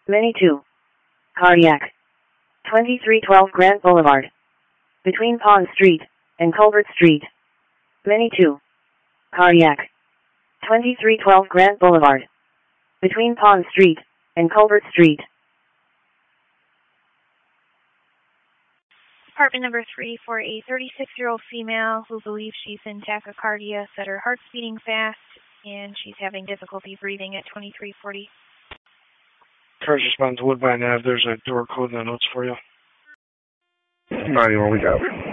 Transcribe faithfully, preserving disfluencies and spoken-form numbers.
Mini two. Cardiac. twenty-three twelve Grant Boulevard. Between Pond Street and Colbert Street. Mini two. Cardiac. twenty-three twelve Grant Boulevard. Between Pond Street and Colbert Street. Apartment number three for a thirty-six-year-old female who believes she's in tachycardia, said her heart's beating fast, and she's having difficulty breathing at twenty-three forty. First responding to Woodbine Ave. There's a door code in the notes for you. ninety-one, we got it.